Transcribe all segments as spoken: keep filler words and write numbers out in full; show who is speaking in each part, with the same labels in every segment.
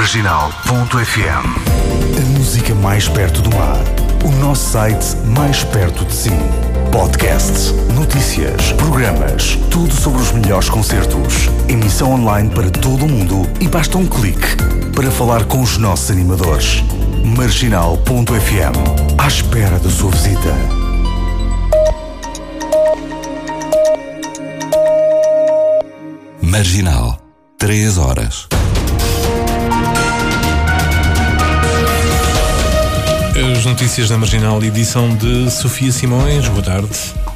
Speaker 1: marginal ponto f m. A música mais perto do mar. O nosso site mais perto de si. Podcasts, notícias, programas, tudo sobre os melhores concertos. Emissão online para todo o mundo e basta um clique para falar com os nossos animadores. marginal ponto f m. À espera da sua visita.
Speaker 2: Marginal. Três horas.
Speaker 3: As notícias da Marginal, edição de Sofia Simões. Boa tarde.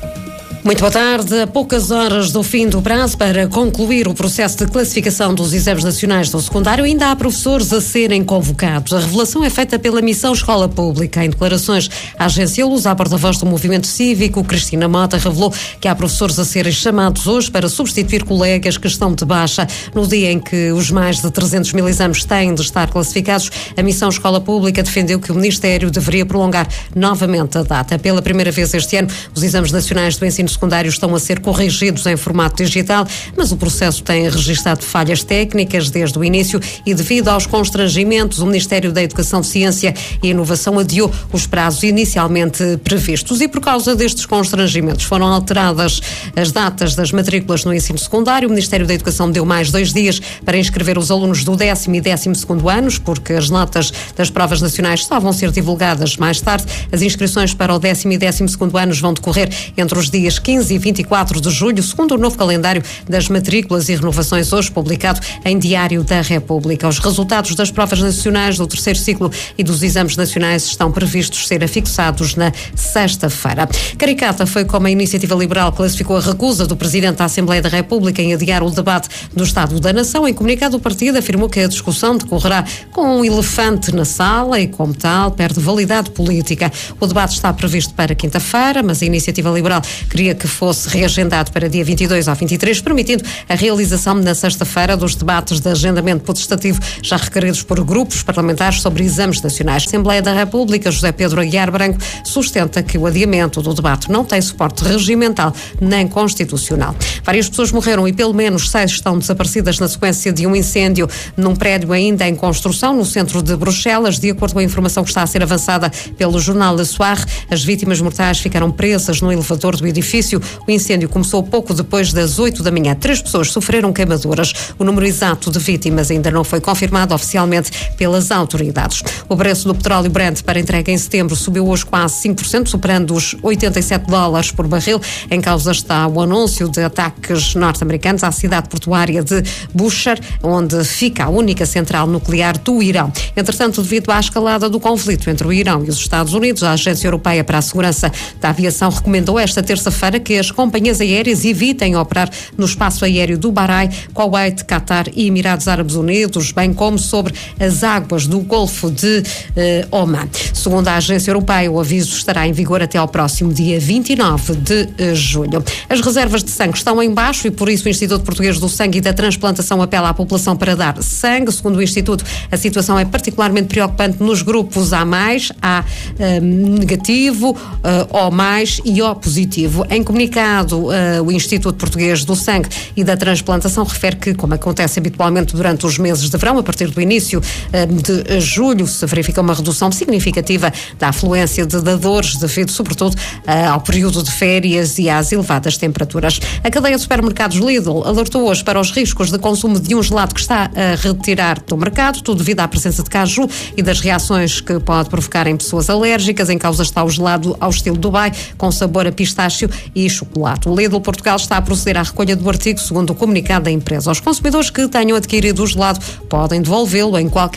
Speaker 4: Muito boa tarde. A poucas horas do fim do prazo para concluir o processo de classificação dos exames nacionais do secundário, ainda há professores a serem convocados. A revelação é feita pela Missão Escola Pública. Em declarações à agência Luz, a porta-voz do Movimento Cívico, Cristina Mota, revelou que há professores a serem chamados hoje para substituir colegas que estão de baixa. No dia em que os mais de trezentos mil exames têm de estar classificados, a Missão Escola Pública defendeu que o Ministério deveria prolongar novamente a data. Pela primeira vez este ano, os exames nacionais do ensino secundários estão a ser corrigidos em formato digital, mas o processo tem registrado falhas técnicas desde o início e, devido aos constrangimentos, o Ministério da Educação, Ciência e Inovação adiou os prazos inicialmente previstos. E por causa destes constrangimentos foram alteradas as datas das matrículas no ensino secundário. O Ministério da Educação deu mais dois dias para inscrever os alunos do décimo e décimo segundo anos, porque as notas das provas nacionais só vão ser divulgadas mais tarde. As inscrições para o décimo e décimo segundo anos vão decorrer entre os dias quinze e vinte e quatro de julho, segundo o novo calendário das matrículas e renovações, hoje publicado em Diário da República. Os resultados das provas nacionais do terceiro ciclo e dos exames nacionais estão previstos ser afixados na sexta-feira. Caricata foi como a Iniciativa Liberal classificou a recusa do Presidente da Assembleia da República em adiar o debate do Estado da Nação. Em comunicado, o partido afirmou que a discussão decorrerá com um elefante na sala e, como tal, perde validade política. O debate está previsto para quinta-feira, mas a Iniciativa Liberal queria que fosse reagendado para dia vinte e dois ou vinte e três, permitindo a realização na sexta-feira dos debates de agendamento potestativo já requeridos por grupos parlamentares sobre exames nacionais. A Assembleia da República, José Pedro Aguiar Branco, sustenta que o adiamento do debate não tem suporte regimental nem constitucional. Várias pessoas morreram e pelo menos seis estão desaparecidas na sequência de um incêndio num prédio ainda em construção no centro de Bruxelas. De acordo com a informação que está a ser avançada pelo jornal Le Soir, as vítimas mortais ficaram presas no elevador do edifício. O incêndio começou pouco depois das oito da manhã. Três pessoas sofreram queimaduras. O número exato de vítimas ainda não foi confirmado oficialmente pelas autoridades. O preço do petróleo Brent para entrega em setembro subiu hoje quase cinco por cento, superando os oitenta e sete dólares por barril. Em causa está o anúncio de ataques norte-americanos à cidade portuária de Bushehr, onde fica a única central nuclear do Irão. Entretanto, devido à escalada do conflito entre o Irão e os Estados Unidos, a Agência Europeia para a Segurança da Aviação recomendou esta terça-feira que as companhias aéreas evitem operar no espaço aéreo do Bahrein, Kuwait, Qatar e Emirados Árabes Unidos, bem como sobre as águas do Golfo de eh, Oman. Segundo a Agência Europeia, o aviso estará em vigor até ao próximo dia vinte e nove de julho. As reservas de sangue estão em baixo e por isso o Instituto Português do Sangue e da Transplantação apela à população para dar sangue. Segundo o Instituto, a situação é particularmente preocupante nos grupos A mais, A eh, negativo, eh, O mais e O positivo. Em comunicado, uh, o Instituto Português do Sangue e da Transplantação refere que, como acontece habitualmente durante os meses de verão, a partir do início uh, de julho se verifica uma redução significativa da afluência de dadores devido, sobretudo, uh, ao período de férias e às elevadas temperaturas. A cadeia de supermercados Lidl alertou hoje para os riscos de consumo de um gelado que está a retirar do mercado, tudo devido à presença de caju e das reações que pode provocar em pessoas alérgicas. Em causa está o gelado ao estilo Dubai, com sabor a pistache e chocolate. O Lidl Portugal está a proceder à recolha do artigo, segundo o comunicado da empresa. Os consumidores que tenham adquirido o gelado podem devolvê-lo em qualquer